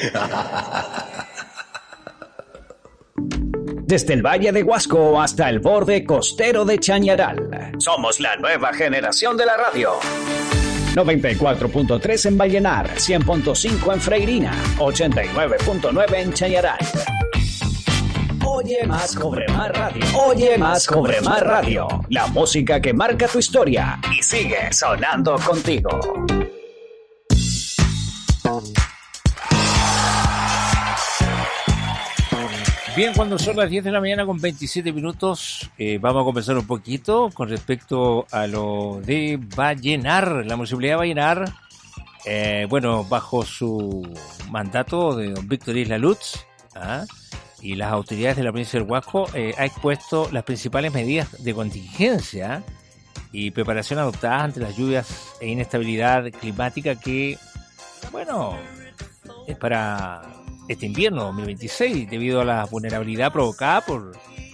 Desde el Valle de Huasco hasta el borde costero de Chañaral. Somos la nueva generación de la radio. 94.3 en Vallenar, 100.5 en Freirina, 89.9 en Chañaral. Oye más, cobre más radio. Oye más, cobre más radio. La música que marca tu historia y sigue sonando contigo. Bien, cuando son las 10 de la mañana con 27 minutos, vamos a conversar un poquito con respecto a lo de Vallenar, la municipalidad de Vallenar. Bueno, bajo su mandato de don Víctor Isla Lutz, y las autoridades de la provincia del Huasco ha expuesto las principales medidas de contingencia y preparación adoptadas ante las lluvias e inestabilidad climática que, bueno, es para este invierno 2026, debido a la vulnerabilidad provocada por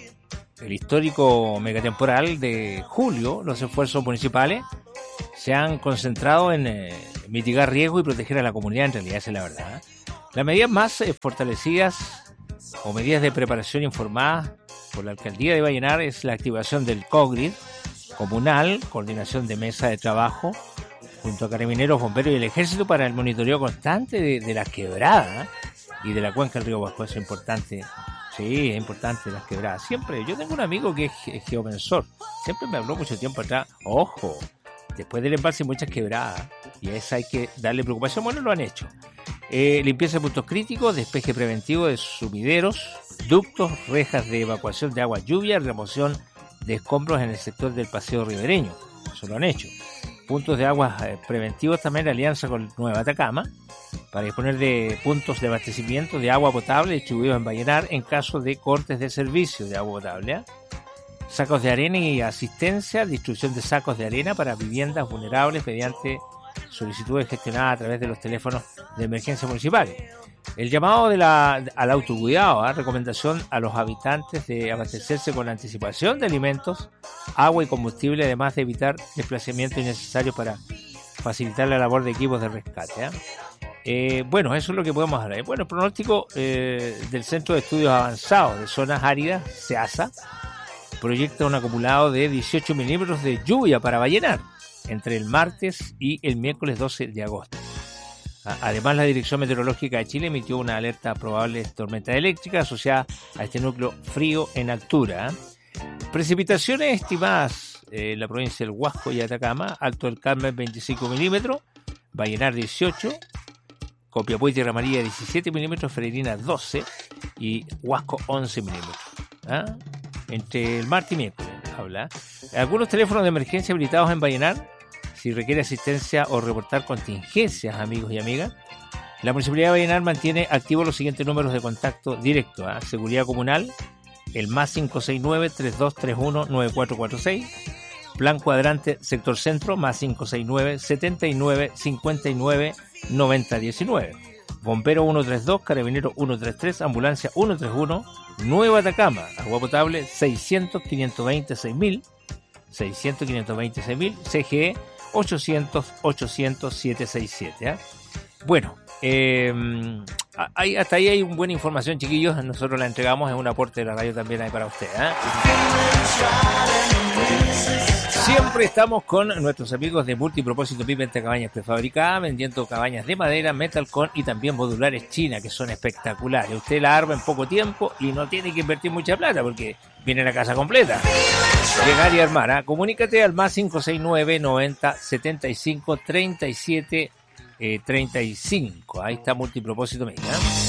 el histórico megatemporal de julio. Los esfuerzos municipales se han concentrado en mitigar riesgos y proteger a la comunidad, en realidad esa es la verdad. Las medidas más fortalecidas o medidas de preparación informadas por la Alcaldía de Vallenar es la activación del COGRID comunal, coordinación de mesa de trabajo junto a carabineros, bomberos y el ejército para el monitoreo constante de las quebradas y de la cuenca del río Huasco. Eso es importante. Sí, es importante las quebradas. Siempre, yo tengo un amigo que es geomensor, siempre me habló mucho tiempo atrás, ojo, después del embalse hay muchas quebradas y a esa hay que darle preocupación. Bueno, lo han hecho. Limpieza de puntos críticos, despeje preventivo de sumideros, ductos, rejas de evacuación de agua lluvia, remoción de escombros en el sector del paseo ribereño. Eso lo han hecho. Puntos de aguas preventivos también en alianza con Nueva Atacama para disponer de puntos de abastecimiento de agua potable distribuidos en Vallenar en caso de cortes de servicio de agua potable. Sacos de arena y asistencia, distribución de sacos de arena para viviendas vulnerables mediante solicitudes gestionadas a través de los teléfonos de emergencia municipales. El llamado al autocuidado, recomendación a los habitantes de abastecerse con anticipación de alimentos, agua y combustible, además de evitar desplazamientos innecesarios para facilitar la labor de equipos de rescate. Bueno, eso es lo que podemos hablar. Bueno, el pronóstico del Centro de Estudios Avanzados de Zonas Áridas, CEASA, proyecta un acumulado de 18 milímetros de lluvia para Vallenar entre el martes y el miércoles 12 de agosto. Además, la Dirección Meteorológica de Chile emitió una alerta probable de tormenta eléctrica asociada a este núcleo frío en altura. Precipitaciones estimadas en la provincia del Huasco y Atacama: Alto del Carmen 25 milímetros, Vallenar 18, Copiapó y Tierra Amarilla 17 milímetros, Freirina 12 y Huasco 11 milímetros. Entre el martes y miércoles habla. Algunos teléfonos de emergencia habilitados en Vallenar si requiere asistencia o reportar contingencias, amigos y amigas. La Municipalidad de Vallenar mantiene activos los siguientes números de contacto directo. Seguridad Comunal, el más 569-3231-9446. Plan Cuadrante Sector Centro, más 569-79-59-9019. Bombero 132, Carabinero 133, Ambulancia 131, Nueva Atacama, Agua Potable 600-520-6000, 600-520-6000, CGE 800-800-767. Bueno, hasta ahí hay una buena información, chiquillos. Nosotros la entregamos, en un aporte de la radio también hay para ustedes. Siempre estamos con nuestros amigos de Multipropósito Venta Cabañas Prefabricadas, vendiendo cabañas de madera, metalcón y también modulares China, que son espectaculares. Usted la arma en poco tiempo y no tiene que invertir mucha plata porque viene la casa completa. Llegar y armar. Comunícate al más 569 90 75 37 35. Ahí está Multipropósito Médica.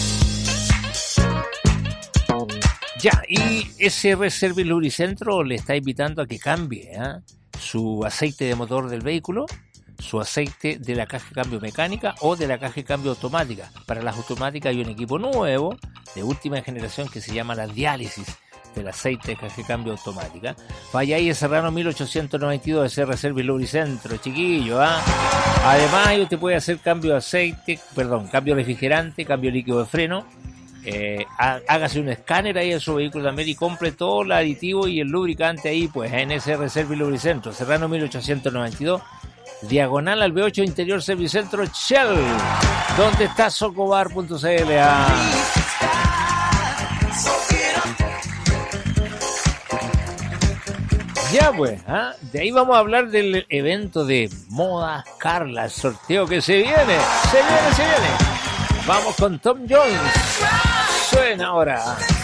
Ya, y SR Service Lubricentro le está invitando a que cambie su aceite de motor del vehículo, su aceite de la caja de cambio mecánica o de la caja de cambio automática. Para las automáticas hay un equipo nuevo de última generación que se llama la diálisis del aceite de caja de cambio automática. Vaya ahí a Serrano 1892, SR Service Lubricentro, chiquillo. Además, ahí usted puede hacer cambio de aceite, cambio refrigerante, cambio líquido de freno. Hágase un escáner ahí en su vehículo también y compre todo el aditivo y el lubricante ahí, pues en SR Service Lubricentro, Serrano 1892, diagonal al B8, Interior Service Centro Shell. ¿Dónde está socobar.cl? Ya pues, de ahí vamos a hablar del evento de Moda Carla, el sorteo que se viene. Se viene. Vamos con Tom Jones. Suena ahora.